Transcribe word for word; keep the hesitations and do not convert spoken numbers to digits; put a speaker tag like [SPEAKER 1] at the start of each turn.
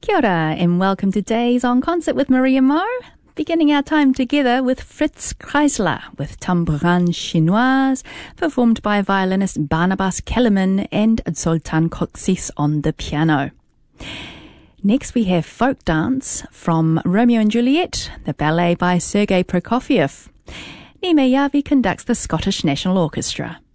[SPEAKER 1] Kia ora and welcome to Days on Concert with Maria Mo. Beginning our time together with Fritz Kreisler with Tambourin Chinoise, performed by violinist Barnabas Kellerman and Zoltan Kocsis on the piano. Next we have Folk Dance from Romeo and Juliet, the ballet by Sergei Prokofiev. Nime Yavi conducts the Scottish National Orchestra.